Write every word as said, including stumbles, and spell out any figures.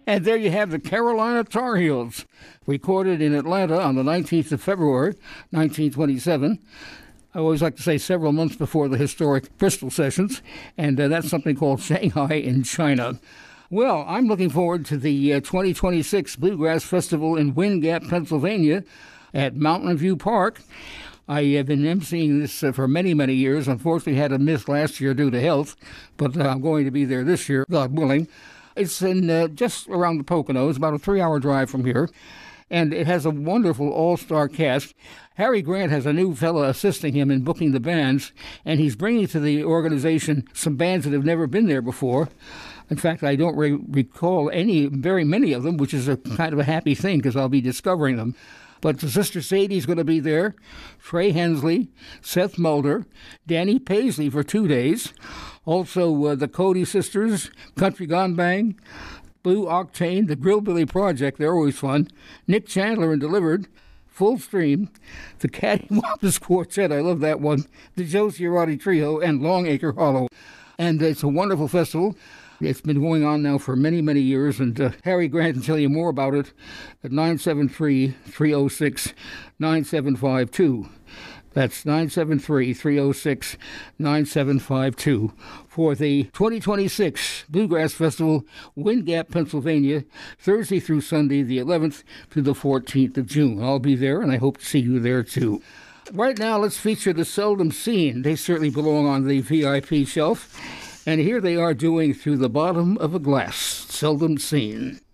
And there you have the Carolina Tar Heels, recorded in Atlanta on the nineteenth of February, nineteen twenty-seven. I always like to say several months before the historic Bristol sessions, and uh, that's something called Shanghai in China. Well, I'm looking forward to the uh, twenty twenty-six Bluegrass Festival in Wind Gap, Pennsylvania at Mountain View Park. I have been emceeing this uh, for many, many years. Unfortunately, had a miss last year due to health, but uh, I'm going to be there this year, God willing. It's in uh, just around the Poconos, about a three-hour drive from here, and it has a wonderful all-star cast. Harry Grant has a new fella assisting him in booking the bands, and he's bringing to the organization some bands that have never been there before. In fact, I don't re- recall any, very many of them, which is a kind of a happy thing because I'll be discovering them. But Sister Sadie's going to be there, Trey Hensley, Seth Mulder, Danny Paisley for two days, also uh, the Cody Sisters, Country Gone Bang, Blue Octane, the Grillbilly Project, they're always fun, Nick Chandler and Delivered, Full Stream, the Cattywampus Quartet, I love that one, the Joe Ciarrotti Trio, and Longacre Hollow. And it's a wonderful festival. It's been going on now for many, many years, and uh, Harry Grant can tell you more about it at nine seven three, three oh six, nine seven five two. That's nine seven three, three oh six, nine seven five two for the twenty twenty-six Bluegrass Festival, Wind Gap, Pennsylvania, Thursday through Sunday, the eleventh to the fourteenth of June. I'll be there, and I hope to see you there, too. Right now, let's feature the Seldom Seen. They certainly belong on the V I P shelf. And here they are doing Through the Bottom of a Glass, Seldom Seen.